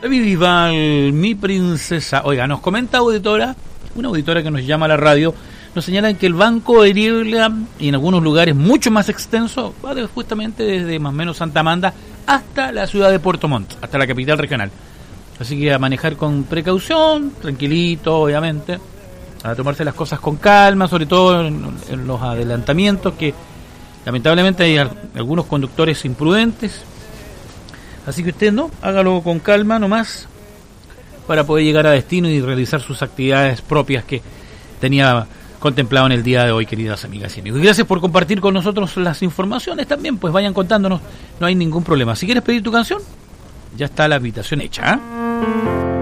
Vival, mi princesa. Oiga, nos comenta una auditora que nos llama a la radio, nos señalan que el banco de Niebla, y en algunos lugares mucho más extenso, va justamente desde más o menos Santa Amanda hasta la ciudad de Puerto Montt, hasta la capital regional. Así que a manejar con precaución, tranquilito, obviamente, a tomarse las cosas con calma, sobre todo en los adelantamientos, que lamentablemente hay algunos conductores imprudentes. Así que usted hágalo con calma nomás para poder llegar a destino y realizar sus actividades propias que tenía contemplado en el día de hoy, queridas amigas y amigos. Y gracias por compartir con nosotros las informaciones también, pues vayan contándonos, no hay ningún problema. Si quieres pedir tu canción, ya está la invitación hecha, ¿eh?